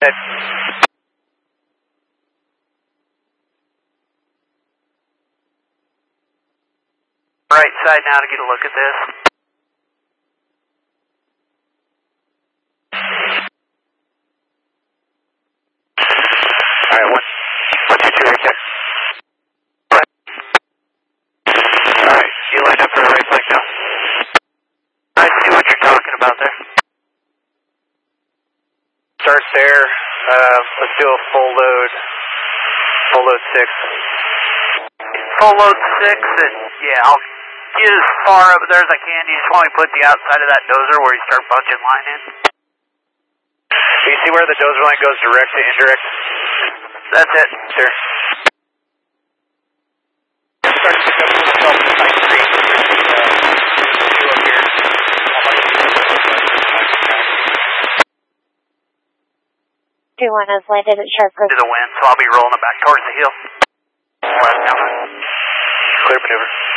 Good. Right side now to get a look at this. Alright, 122 right there. Alright, you lined up for the right flank now. I see what you're talking about there. Start there. Let's do a full load 6. Full load 6, and yeah, I'll get as far up there as I can. You just want me to put the outside of that dozer where you start bunching line in. Do you see where the dozer line goes direct to indirect? That's it, sir. Start to pick up with yourself in side 3. Everyone has landed at Sharp Coast. To the wind, so I'll be rolling it back towards the hill. Clear maneuver.